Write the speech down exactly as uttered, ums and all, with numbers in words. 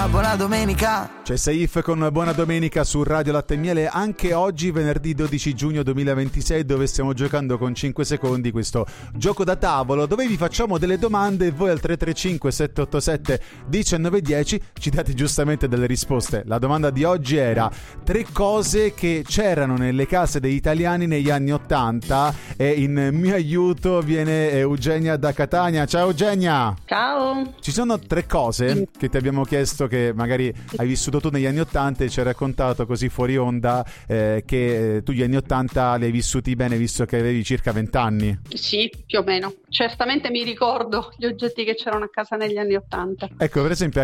domenica, buona domenica. C'è Saif con Buona Domenica su Radio Latte e Miele anche oggi, venerdì dodici giugno duemilaventisei, dove stiamo giocando con cinque secondi questo gioco da tavolo dove vi facciamo delle domande e voi al tre tre cinque sette otto sette uno nove uno zero ci date giustamente delle risposte. La domanda di oggi era tre cose che c'erano nelle case degli italiani negli anni ottanta e in mio aiuto viene Eugenia da Catania. Ciao Eugenia! Ciao! Ci sono tre cose che ti abbiamo chiesto che magari hai vissuto tu negli anni ottanta e ci hai raccontato così fuori onda eh, che eh, tu gli anni ottanta li hai vissuti bene visto che avevi circa venti anni. Sì, più o meno. Certamente mi ricordo gli oggetti che c'erano a casa negli anni ottanta. Ecco, per esempio